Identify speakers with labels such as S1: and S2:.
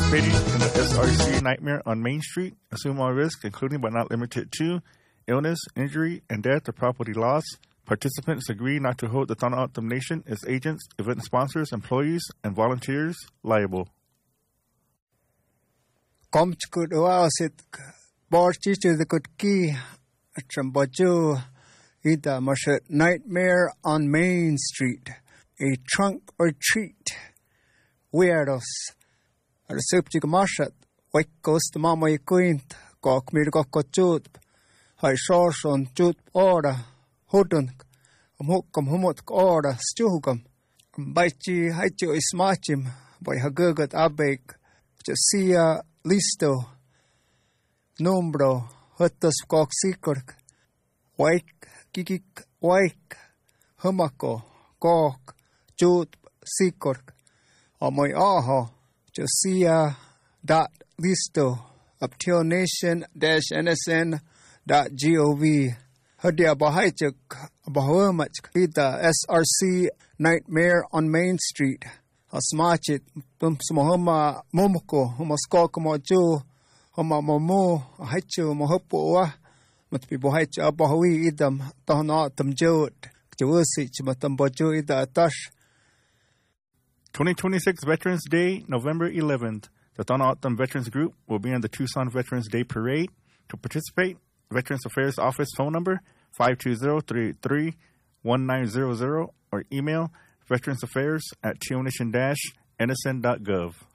S1: Participating in the SRC Nightmare on Main Street, assume all risks, including but not limited to illness, injury, and death or property loss. Participants agree not to hold the Tohono O'odham Nation, its agents, event sponsors, employees, and volunteers liable.
S2: Komchkud oasit borchichu the kutki tramboju ida marshat Nightmare on Main Street, a trunk or treat. Weirdos. Arsupchik marshat wakos the mama quint kok mirgokot hai shorson jut order hodun humukam humut order stugum baichi haichu ismachim by hagugat abek jasia listo nombro hutus kok sikork wake kikik wake humako kok jut sikork amoy aho jasia dot listo uptionation-nsn.gov Hadia Bahaichuk Bahawamach Pita SRC Nightmare on Main Street Asmachit Pumsmohoma Momoko Homoskokomojo Homa Momo Haichu Mohopoa Matpi Bohaicha Abahawi Idam Tohono O'odham Jot Jawusich Matambojo Ida Atash
S1: 2026 Veterans Day, November 11th. The Tohono O'odham Veterans Group will be in the Tucson Veterans Day Parade. To participate, Veterans Affairs Office phone number 520-383-1900 or email veteransaffairs@tionation-nsn.gov.